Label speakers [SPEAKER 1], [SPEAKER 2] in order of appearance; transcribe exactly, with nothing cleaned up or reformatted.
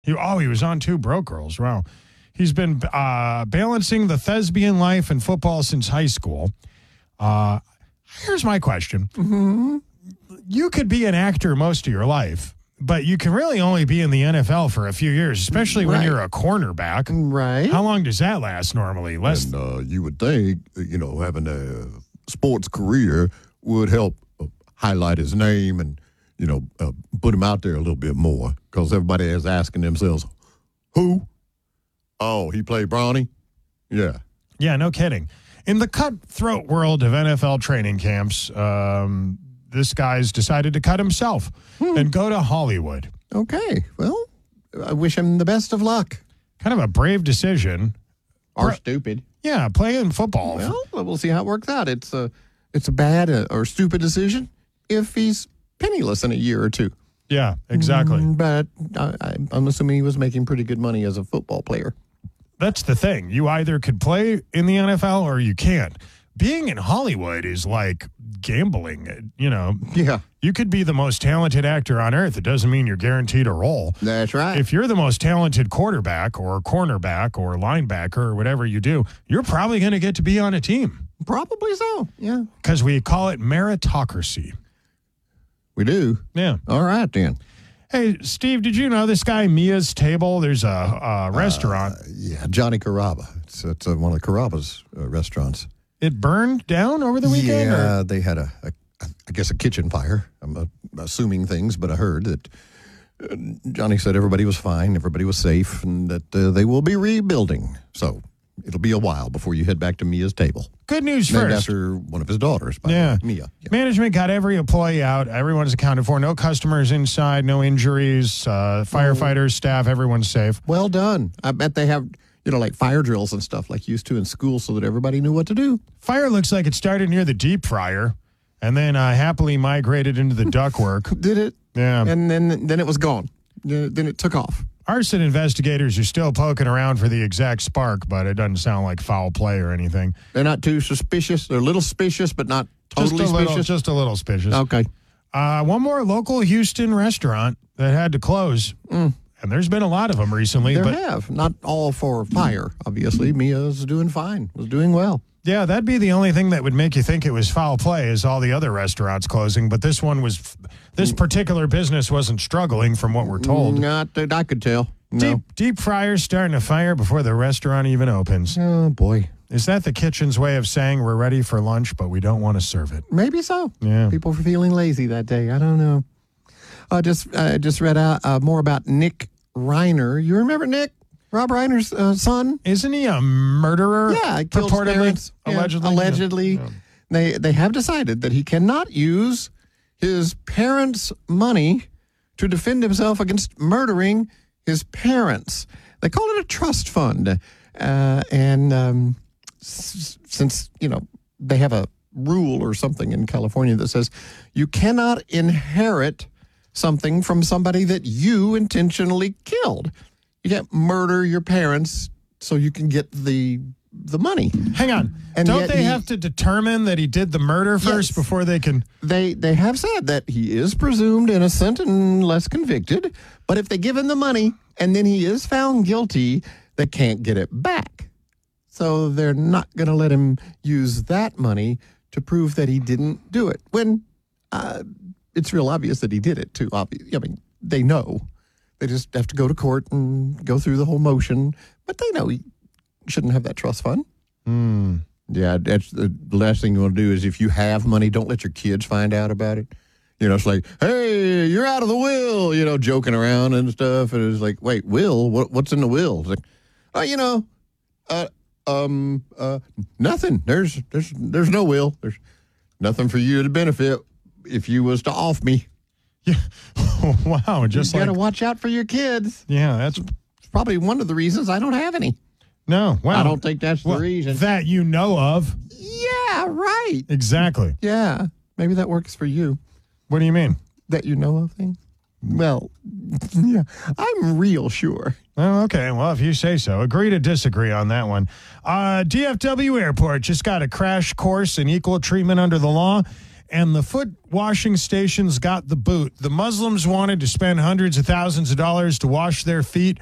[SPEAKER 1] He, oh, he was on Two Broke Girls. Wow. He's been uh, balancing the thespian life and football since high school. Uh, here's my question.
[SPEAKER 2] Mm-hmm.
[SPEAKER 1] You could be an actor most of your life, but you can really only be in the N F L for a few years, especially when
[SPEAKER 2] Right.
[SPEAKER 1] you're a cornerback.
[SPEAKER 2] Right.
[SPEAKER 1] How long does that last normally? Less.
[SPEAKER 3] And uh, you would think, you know, having a sports career would help uh, highlight his name and, you know, uh, put him out there a little bit more, because everybody is asking themselves, who? Oh, he played Bronny? Yeah.
[SPEAKER 1] Yeah, no kidding. In the cutthroat world of N F L training camps, um, this guy's decided to cut himself
[SPEAKER 2] Hmm.
[SPEAKER 1] and go to Hollywood.
[SPEAKER 2] Okay. Well, I wish him the best of luck.
[SPEAKER 1] Kind of a brave decision.
[SPEAKER 2] Or
[SPEAKER 1] Right.
[SPEAKER 2] stupid.
[SPEAKER 1] Yeah, playing football.
[SPEAKER 2] Well, we'll see how it works out. It's a, it's a bad uh, or stupid decision if he's penniless in a year or two.
[SPEAKER 1] Yeah, exactly.
[SPEAKER 2] Mm, But I, I, I'm assuming he was making pretty good money as a football player.
[SPEAKER 1] That's the thing. You either could play in the N F L or you can't. Being in Hollywood is like gambling. You know,
[SPEAKER 2] Yeah.
[SPEAKER 1] you could be the most talented actor on earth. It doesn't mean you're guaranteed a role.
[SPEAKER 2] That's right.
[SPEAKER 1] If you're the most talented quarterback or cornerback or linebacker or whatever you do, you're probably going to get to be on a team
[SPEAKER 2] Probably so. Yeah.
[SPEAKER 1] because we call it meritocracy.
[SPEAKER 2] We do.
[SPEAKER 1] Yeah.
[SPEAKER 2] All right, then.
[SPEAKER 1] Hey, Steve, did you know this guy, Mia's Table? There's a, a restaurant.
[SPEAKER 3] Uh, yeah, Johnny Carrabba. It's, it's uh, one of Carrabba's uh, restaurants.
[SPEAKER 1] It burned down over the weekend? or-
[SPEAKER 3] Yeah, they had a, a, I guess, a kitchen fire. I'm uh, assuming things, but I heard that uh, Johnny said everybody was fine, everybody was safe, and that uh, they will be rebuilding. So it'll be a while before you head back to Mia's Table.
[SPEAKER 1] Good news
[SPEAKER 3] Named
[SPEAKER 1] first.
[SPEAKER 3] after one of his daughters, by
[SPEAKER 1] Yeah.
[SPEAKER 3] the way, Mia. Yeah.
[SPEAKER 1] Management got every employee out. Everyone's accounted for. No customers inside, no injuries. Uh, firefighters, staff, everyone's safe.
[SPEAKER 2] Well done. I bet they have, you know, like fire drills and stuff like used to in school so that everybody knew what to do.
[SPEAKER 1] Fire looks like it started near the deep fryer and then uh, happily migrated into the ductwork.
[SPEAKER 2] Did it?
[SPEAKER 1] Yeah.
[SPEAKER 2] And then then it was gone. Uh, Then it took off.
[SPEAKER 1] Arson investigators are still poking around for the exact spark, but it doesn't sound like foul play or anything.
[SPEAKER 2] They're not too suspicious. They're a little suspicious, but not totally
[SPEAKER 1] just a little,
[SPEAKER 2] suspicious.
[SPEAKER 1] just a little suspicious.
[SPEAKER 2] Okay.
[SPEAKER 1] Uh, one more local Houston restaurant that had to close,
[SPEAKER 2] Mm.
[SPEAKER 1] and there's been a lot of them recently.
[SPEAKER 2] There
[SPEAKER 1] but
[SPEAKER 2] have. Not all for fire, obviously. Mia's doing fine. Was doing well.
[SPEAKER 1] yeah, that'd be the only thing that would make you think it was foul play is all the other restaurants closing. But this one was, this particular business wasn't struggling from what we're told.
[SPEAKER 2] Not that I could tell. No.
[SPEAKER 1] Deep, deep fryers starting a fire before the restaurant even opens.
[SPEAKER 2] Oh, boy.
[SPEAKER 1] Is that the kitchen's way of saying we're ready for lunch, but we don't want to serve it?
[SPEAKER 2] Maybe so.
[SPEAKER 1] Yeah.
[SPEAKER 2] People were feeling lazy that day. I don't know. I just uh, just read out uh, more about Nick Reiner. You remember Nick? Rob Reiner's uh, son?
[SPEAKER 1] Isn't he a murderer?
[SPEAKER 2] Yeah, he killed his
[SPEAKER 1] purportedly,
[SPEAKER 2] parents. Yeah,
[SPEAKER 1] allegedly.
[SPEAKER 2] allegedly.
[SPEAKER 1] Yeah.
[SPEAKER 2] They, they have decided that he cannot use his parents' money to defend himself against murdering his parents. They call it a trust fund. Uh, and um, s- since, you know, they have a rule or something in California that says you cannot inherit something from somebody that you intentionally killed. You can't murder your parents so you can get the the money.
[SPEAKER 1] Hang on.
[SPEAKER 2] And
[SPEAKER 1] Don't
[SPEAKER 2] yet
[SPEAKER 1] they
[SPEAKER 2] he-
[SPEAKER 1] have to determine that he did the murder first
[SPEAKER 2] Yes.
[SPEAKER 1] before they can?
[SPEAKER 2] They they have said that he is presumed innocent unless convicted, but if they give him the money and then he is found guilty, they can't get it back. So they're not going to let him use that money to prove that he didn't do it. When uh, it's real obvious that he did it too. Obvi- I mean, they know. They just have to go to court and go through the whole motion, but they know he shouldn't have that trust fund.
[SPEAKER 1] Hmm.
[SPEAKER 2] Yeah, that's the last thing you want to do is if you have money, don't let your kids find out about it. You know, it's like, hey, you're out of the will, you know, joking around and stuff. And it's like, wait, will? What, what's in the will? It's like, oh, you know, uh, um, uh, nothing. There's, there's, there's no will. There's nothing for you to benefit if you was to off me.
[SPEAKER 1] Yeah. Wow. Just
[SPEAKER 2] you
[SPEAKER 1] like
[SPEAKER 2] got to watch out for your kids.
[SPEAKER 1] yeah. That's
[SPEAKER 2] It's probably one of the reasons I don't have any.
[SPEAKER 1] no. Wow.
[SPEAKER 2] I don't think that's the
[SPEAKER 1] Well,
[SPEAKER 2] reason.
[SPEAKER 1] that you know of.
[SPEAKER 2] Yeah, right.
[SPEAKER 1] Exactly.
[SPEAKER 2] Yeah, maybe that works for you.
[SPEAKER 1] What do you mean?
[SPEAKER 2] That you know of things? Well, yeah, I'm real sure.
[SPEAKER 1] Oh, okay. Well, if you say so. Agree to disagree on that one. Uh, D F W Airport just got a crash course in equal treatment under the law. and the foot washing stations got the boot. The Muslims wanted to spend hundreds of thousands of dollars to wash their feet.